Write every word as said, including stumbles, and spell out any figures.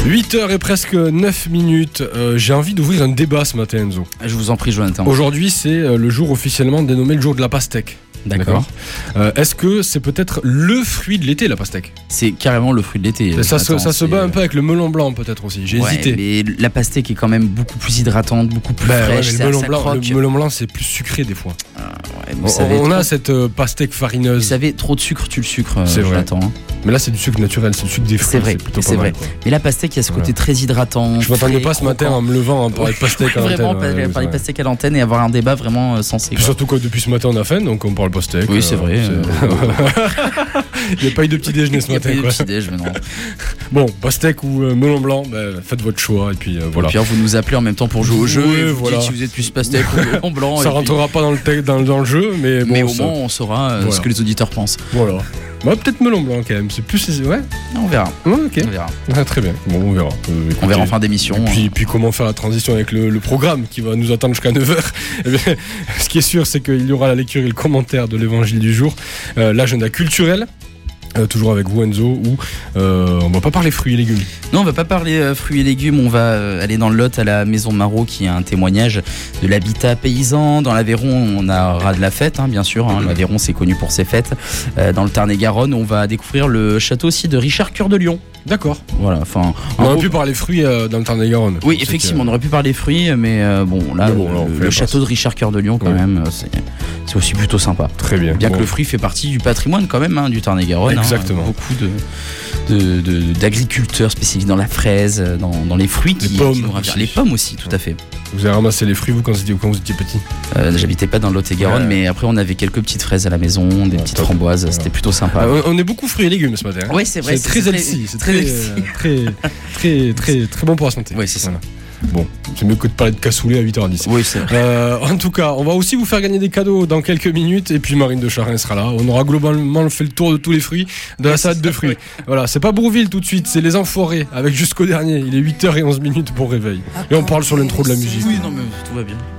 huit heures et presque neuf minutes. Euh, j'ai envie d'ouvrir un débat ce matin, Enzo. Je vous en prie, Jonathan. Aujourd'hui, c'est le jour officiellement dénommé le jour de la pastèque. D'accord. D'accord. Euh, est-ce que c'est peut-être le fruit de l'été, la pastèque ? C'est carrément le fruit de l'été. Ça, Jonathan, se, ça se c'est... bat un peu avec le melon blanc, peut-être aussi. J'ai ouais, hésité. Mais la pastèque est quand même beaucoup plus hydratante, beaucoup plus Ben, fraîche. ouais, mais ça, le, melon ça blanc, croque. le melon blanc, c'est plus sucré des fois. Ah, ouais, vous On, savez, on trop... a cette euh, pastèque farineuse. Vous savez, trop de sucre, tu le sucres, C'est vrai. Jonathan. Mais là, c'est du sucre naturel, c'est du sucre des fruits. C'est vrai, c'est plutôt c'est pas vrai. mal, quoi. Mais la pastèque, il y a ce côté Voilà. très hydratant. Je m'attendais frais, pas ce matin croquant. en me levant à parler de pastèque à l'antenne. Vraiment, ouais, parler ouais, parler ouais. pastèque à l'antenne et avoir un débat vraiment euh, sensé. Puis quoi. surtout quoi, depuis ce matin on a faim, donc on parle pastèque. Oui, c'est vrai. Il n'y a pas eu de petit déjeuner ce Il y a matin. pas eu de Quoi. petit déj, mais non. Bon, pastèque ou euh, melon blanc, bah, faites votre choix et puis euh, voilà. Et puis alors, vous nous appelez en même temps pour jouer au jeu. Oui, et vous voilà. dites si vous êtes plus pastèque ou melon blanc. Ça et puis- rentrera pas dans le, te- dans, dans le jeu, mais bon. Mais au ça- moins, on saura euh, Voilà. ce que les auditeurs pensent. Voilà. Bah, peut-être melon blanc quand même. C'est plus. Ouais. On verra. Ouais, ok. On verra. Ah, très bien. Bon, on verra. Euh, On écoutez. verra en fin d'émission. Et puis, puis comment faire la transition avec le, le programme qui va nous attendre jusqu'à neuf heures. Eh bien, ce qui est sûr, c'est qu'il y aura la lecture et le commentaire de l'évangile du jour, euh, l'agenda culturel. Euh, toujours avec vous, Enzo, où euh, on va pas parler fruits et légumes. Non, on va pas parler euh, fruits et légumes, on va euh, aller dans le Lot à la Maison Marot qui est un témoignage de l'habitat paysan. Dans l'Aveyron, on aura de la fête, hein, bien sûr. Hein. L'Aveyron, c'est connu pour ses fêtes. Euh, dans le Tarn-et-Garonne, on va découvrir le château aussi de Richard Cœur de Lion. D'accord. Voilà, enfin. On en aurait gros- pu parler fruits euh, dans le Tarn-et-Garonne. Oui, C'est effectivement, que- on aurait pu parler fruits, mais euh, bon, là, Mais bon, là, on le, fait le la château de Richard Cœur de Lion, quand Ouais. même, euh, c'est, c'est aussi plutôt sympa. Très bien. Bien Bon. que le fruit fait partie du patrimoine, quand même, hein, du Tarn-et-Garonne. hein. Exactement. Beaucoup de, de, de- d'agriculteurs spécialisés dans la fraise, dans, dans les fruits qui, Les pommes qui nous ravissent. aussi. Les pommes aussi, tout à fait. Vous avez ramassé les fruits, vous, quand vous étiez, quand vous étiez petit. Euh, j'habitais pas dans le Lot-et-Garonne, Ouais. mais après, on avait quelques petites fraises à la maison, des Ouais, petites top. framboises, Voilà. c'était plutôt sympa. Euh, on est beaucoup fruits et légumes ce matin. hein. Ouais, c'est vrai, C'est c'est- très c'est très- healthy. C'est très très, healthy. euh, très, très, très, très bon pour la santé. Ouais, c'est ça. Voilà. Bon, c'est mieux que de parler de cassoulet à huit heures dix. Oui, c'est vrai. Euh, en tout cas, on va aussi vous faire gagner des cadeaux dans quelques minutes et puis Marine de Charin sera là. On aura globalement fait le tour de tous les fruits, de la salade de fruits. Voilà, c'est pas Bourville tout de suite, c'est les Enfoirés avec jusqu'au dernier. Il est huit heures onze minutes pour réveil. Et on parle sur l'intro de la musique. Oui, non, mais tout va bien.